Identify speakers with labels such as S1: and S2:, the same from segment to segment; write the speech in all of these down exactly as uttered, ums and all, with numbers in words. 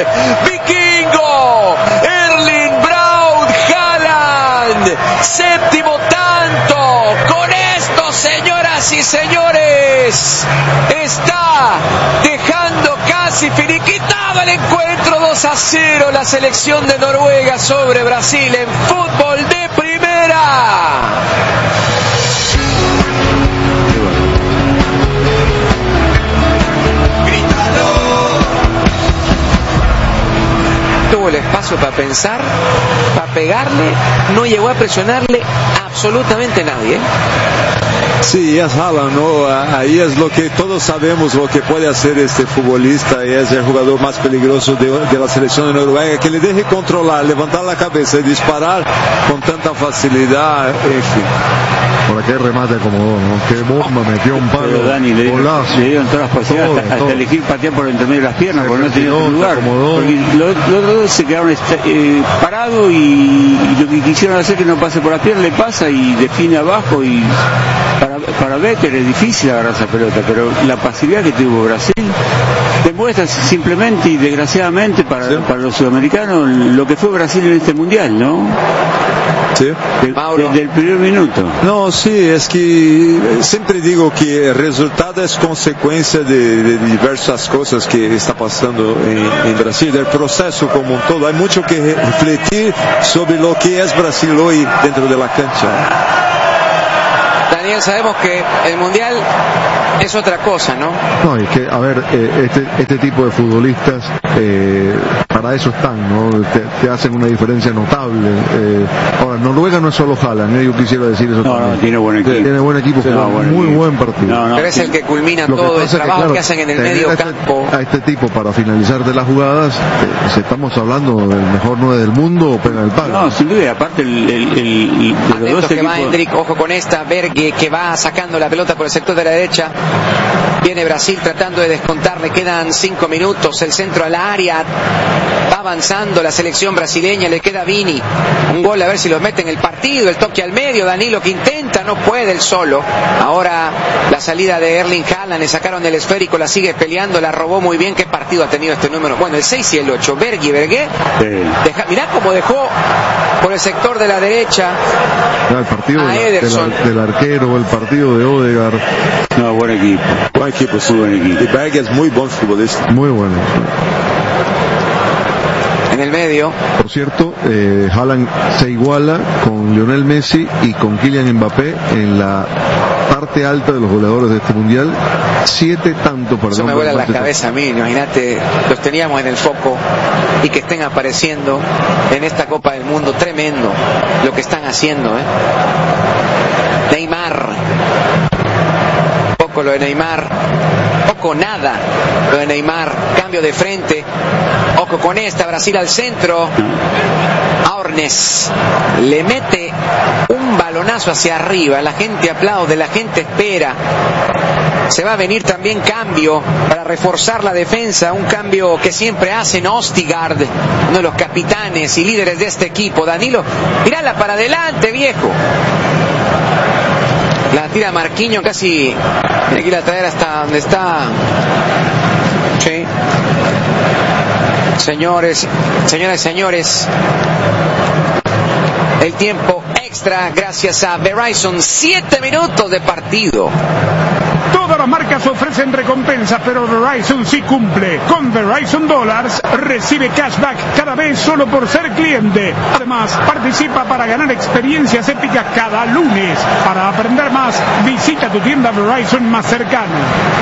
S1: Vikingo, Erling Braut Haaland, séptimo tanto. Con esto, señoras y señores, está dejando casi finiquitado el encuentro. Dos a cero la selección de Noruega sobre Brasil en fútbol de primera. Tuvo el espacio para pensar, para pegarle, no llegó a presionarle absolutamente nadie, ¿eh?
S2: Sí, es Haaland, ¿no? Ahí es lo que todos sabemos, lo que puede hacer este futbolista, y es el jugador más peligroso de, de la selección de Noruega, que le deje controlar, levantar la cabeza y disparar con tanta facilidad, en fin.
S3: Por aquel remate acomodó, ¿no? Qué bomba, metió un palo.
S4: Pero Dani, le dieron, le dieron todas las posibilidades, todo, hasta, todo. hasta elegir patear por el intermedio de las piernas, porque no tenía otro lugar. Porque los, los dos se quedaron eh, parados y, y lo que quisieron hacer que no pase por las piernas, le pasa y define abajo. Y para, para Becker es difícil agarrar esa pelota, pero la pasividad que tuvo Brasil demuestra simplemente y desgraciadamente para, sí. para los sudamericanos lo que fue Brasil en este mundial, ¿no?
S2: Sí.
S4: Del, desde el primer minuto.
S2: No, sí, es que siempre digo que el resultado es consecuencia de, de diversas cosas que está pasando en, en Brasil, el proceso como un todo. Hay mucho que refletir sobre lo que es Brasil hoy dentro de la cancha.
S1: Daniel, sabemos que el mundial es otra cosa, ¿no?
S3: No, es que, a ver, eh, este, este tipo de futbolistas eh, para eso están, ¿no? Te, te hacen una diferencia notable. Eh, ahora, Noruega no es solo Haaland, ¿eh? Yo quisiera decir eso
S4: no,
S3: también.
S4: No, tiene buen equipo.
S3: Tiene buen equipo, sí, no, buen muy equipo. Buen partido.
S4: No, no,
S1: Pero es el que culmina
S3: Lo
S1: todo
S3: que
S1: el trabajo que, claro, que hacen en el medio
S3: este,
S1: campo.
S3: A este tipo para finalizar de las jugadas, eh, si estamos hablando del mejor nueve del mundo, pega el palo.
S4: No, sin duda, aparte el, el, el, el
S1: de los dos que equipos... va Hendrik, ojo con esta, Berge que va sacando la pelota por el sector de la derecha. Viene Brasil tratando de descontar, le quedan cinco minutos, el centro al área, va avanzando la selección brasileña, le queda Vini, un gol a ver si los mete en el partido, el toque al medio, Danilo que intenta, no puede el solo. Ahora la salida de Erling Haaland, le sacaron el esférico, la sigue peleando, la robó muy bien. ¿Qué partido ha tenido este número? Bueno, el seis y el ocho, Berge, Berge, sí. Deja, mirá cómo dejó por el sector de la derecha
S3: ya, el partido
S1: a
S3: de la,
S1: Ederson.
S3: De la, del arquero, el partido de Odegaard.
S4: No, buen equipo.
S2: Buen equipo, sí, buen equipo. Y Berge es muy buen futbolista.
S3: Muy bueno.
S1: En el medio.
S3: Por cierto, eh, Haaland se iguala con Lionel Messi y con Kylian Mbappé en la parte alta de los goleadores de este mundial. Siete tanto para
S1: Eso me vuela la cabeza a mí. Imagínate, los teníamos en el foco y que estén apareciendo en esta Copa del Mundo. Tremendo lo que están haciendo, ¿eh? Neymar. Poco lo de Neymar. Poco nada lo de Neymar. Cambio de frente. Ojo con esta, Brasil al centro. Aornes le mete un balonazo hacia arriba, la gente aplaude, la gente espera. Se va a venir también cambio para reforzar la defensa, un cambio que siempre hacen Østigard, uno de los capitanes y líderes de este equipo. Danilo, mirala para adelante, viejo. La tira Marquinhos casi, tiene que ir a traer hasta donde está. Sí. Señores, señoras y señores, el tiempo extra gracias a Verizon, siete minutos de partido.
S5: Todas las marcas ofrecen recompensas, pero Verizon sí cumple. Con Verizon Dollars recibe cashback cada vez solo por ser cliente. Además, participa para ganar experiencias épicas cada lunes. Para aprender más, visita tu tienda Verizon más cercana.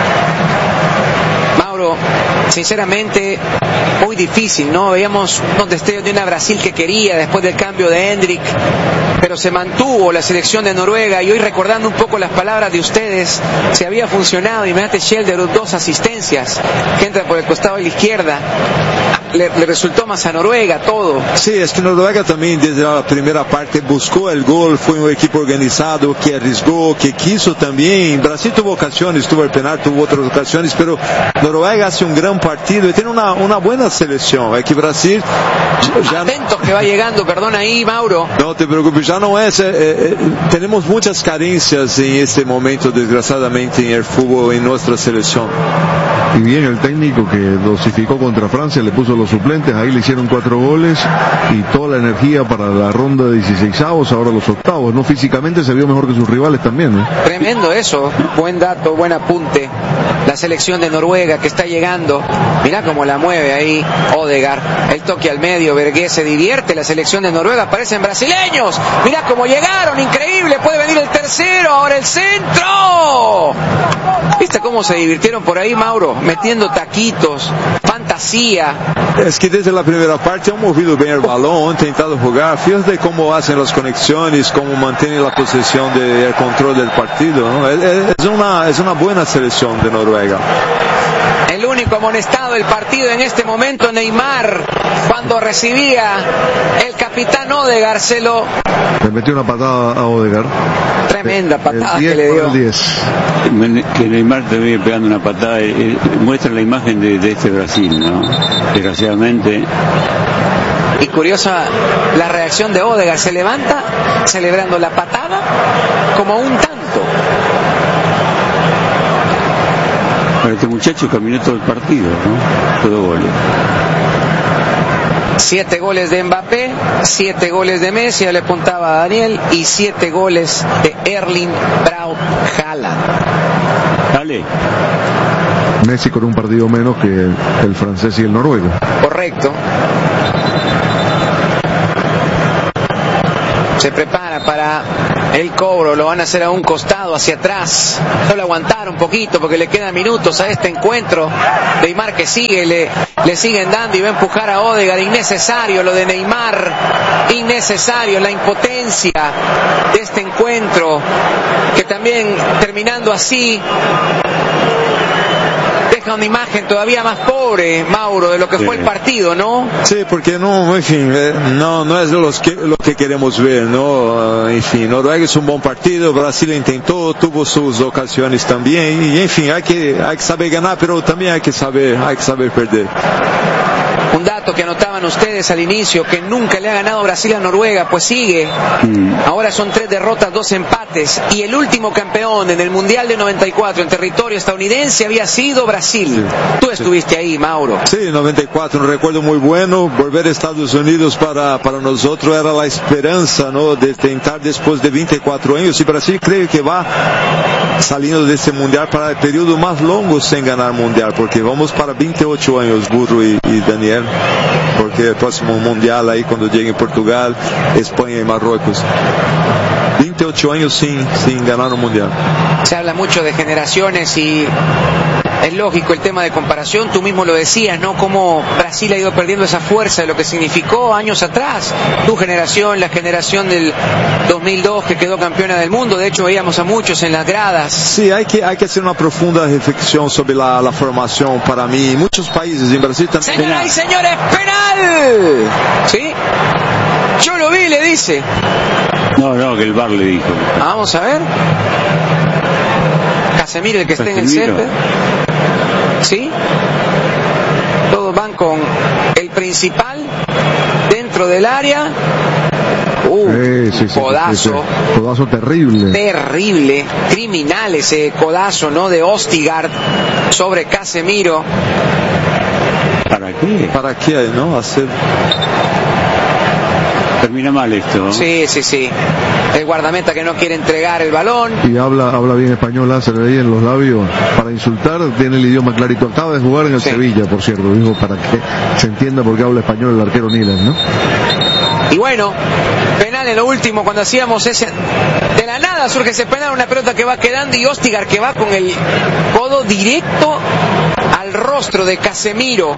S1: Mauro, sinceramente, muy difícil, ¿no? Veíamos unos destellos de una Brasil que quería después del cambio de Hendrik, pero se mantuvo la selección de Noruega. Y hoy, recordando un poco las palabras de ustedes, si había funcionado, imagínate Schelderud, dos asistencias, que entra por el costado de la izquierda, le, le resultó más a Noruega todo.
S2: Sí, es que Noruega también desde la primera parte buscó el gol, fue un equipo organizado que arriesgó, que quiso también. Brasil tuvo ocasiones, tuvo el penal, tuvo otras ocasiones, pero Noruega hace un gran partido y tiene una, una buena selección. Es que Brasil Ya
S1: Atentos que va llegando, perdón ahí, Mauro.
S2: No te preocupes, ya no es. Eh, eh, tenemos muchas carencias en este momento, desgraciadamente, en el fútbol, en nuestra selección.
S3: Y bien, el técnico que dosificó contra Francia, le puso los suplentes, ahí le hicieron cuatro goles y toda la energía para la ronda de dieciseisavos, ahora los octavos, ¿no? Físicamente se vio mejor que sus rivales también, ¿no?
S1: Tremendo eso, buen dato, buen apunte. La selección de Noruega que está llegando, mirá cómo la mueve ahí Odegaard, el toque al medio, Bergué se divierte, la selección de Noruega, parecen brasileños, mirá cómo llegaron, increíble, puede venir el tercero, ahora el centro. ¿Viste cómo se divirtieron por ahí, Mauro? Metiendo taquitos, fantasía.
S2: Es que desde la primera parte han movido bien el balón, han intentado jugar. Fíjate cómo hacen las conexiones, cómo mantienen la posesión del control del partido, ¿no? Es una, es una buena selección de Noruega.
S1: El único amonestado del partido en este momento, Neymar, cuando recibía el capitán Odegaard, se lo...
S3: Le metió una patada a Odegaard.
S1: Tremenda patada
S3: que
S1: le dio.
S4: Que Neymar te viene pegando una patada, eh, muestra la imagen de, de este Brasil, ¿no? Desgraciadamente.
S1: Y curiosa la reacción de Odegaard, se levanta celebrando la patada como un tanto.
S4: Pero este muchacho caminó todo el partido, ¿no? Todo goles.
S1: Siete goles de Mbappé, siete goles de Messi, ya le apuntaba a Daniel, y siete goles de Erling Braut Haaland.
S4: Dale.
S3: Messi con un partido menos que el francés y el noruego.
S1: Correcto. Se prepara para el cobro, lo van a hacer a un costado, hacia atrás. Solo aguantar un poquito porque le quedan minutos a este encuentro. Neymar que sigue, le, le siguen dando y va a empujar a Odegaard. Innecesario lo de Neymar, innecesario la impotencia de este encuentro, que también terminando así deja una imagen todavía más pobre, Mauro, de lo que sí. fue el partido, ¿no?
S2: Sí, porque no, en fin, eh, no, no es los que, lo que queremos ver, ¿no? Uh, en fin, Noruega es un buen partido, Brasil intentó, tuvo sus ocasiones también, y en fin, hay que, hay que saber ganar, pero también hay que saber, hay que saber perder.
S1: Un dato que anotaban ustedes al inicio, que nunca le ha ganado Brasil a Noruega, pues sigue. Mm. Ahora son tres derrotas, dos empates, y el último campeón en el Mundial de noventa y cuatro en territorio estadounidense había sido Brasil. Sí. Tú estuviste sí. ahí, Mauro.
S2: Sí, noventa y cuatro, un recuerdo muy bueno. Volver a Estados Unidos para, para nosotros era la esperanza, ¿no? De tentar después de veinticuatro años, y Brasil creo que va saliendo de este Mundial para el periodo más largo sin ganar Mundial, porque vamos para veintiocho años, Burro y, y Daniel, porque el próximo Mundial ahí cuando llegue en Portugal, España y Marruecos. veintiocho años sin, sin ganar un Mundial.
S1: Se habla mucho de generaciones y es lógico el tema de comparación, tú mismo lo decías, ¿no? Cómo Brasil ha ido perdiendo esa fuerza de lo que significó años atrás. Tu generación, la generación del dos mil dos que quedó campeona del mundo, de hecho veíamos a muchos en las gradas.
S2: Sí, hay que, hay que hacer una profunda reflexión sobre la, la formación para mí. Muchos países, en Brasil también.
S1: Señoras y señores, penal. ¿Sí? Yo lo vi, le dice.
S4: No, no, que el V A R le dijo.
S1: Vamos a ver. Casemiro, el que esté en el césped. ¿Sí? Todos van con el principal dentro del área. Uh,
S3: sí, sí, sí,
S1: codazo.
S3: Sí, sí. Codazo terrible.
S1: Terrible. Criminal ese codazo, ¿no? De Østigård sobre Casemiro.
S4: ¿Para qué?
S2: ¿Para qué, no? Hacer...
S4: Termina mal esto, ¿no?
S1: Sí, sí, sí. El guardameta que no quiere entregar el balón.
S3: Y habla habla bien español, se le veía en los labios. Para insultar tiene el idioma clarito. Acaba de jugar en el sí. Sevilla, por cierto. Digo, para que se entienda por qué habla español el arquero Nilan, ¿no?
S1: Y bueno, penal en lo último, cuando hacíamos ese... De la nada surge ese penal, una pelota que va quedando y Østigård que va con el codo directo al rostro de Casemiro.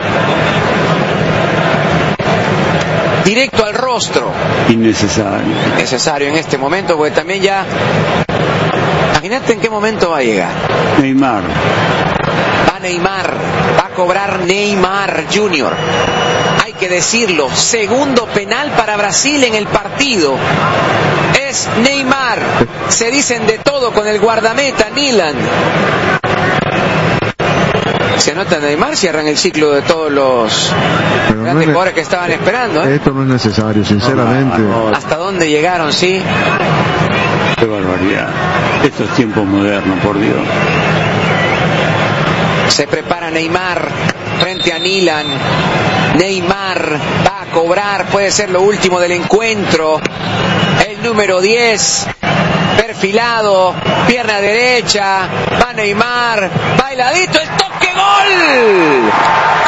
S1: Directo al rostro.
S4: Innecesario.
S1: Innecesario en este momento, porque también ya... Imagínate en qué momento va a llegar.
S4: Neymar.
S1: Va Neymar. Va a cobrar Neymar Junior Hay que decirlo. Segundo penal para Brasil en el partido. Es Neymar. Se dicen de todo con el guardameta Nilan. Se anota Neymar, cierran el ciclo de todos los
S3: Pero
S1: grandes
S3: no es,
S1: jugadores que estaban esperando. ¿eh?
S3: Esto no es necesario, sinceramente.
S1: No, no, no. ¿Hasta dónde llegaron, sí?
S4: Qué barbaridad. Estos tiempos modernos, por Dios.
S1: Se prepara Neymar frente a Nilan. Neymar va a cobrar, puede ser lo último del encuentro. El número diez, perfilado, pierna derecha, va Neymar, bailadito, el toque, gol.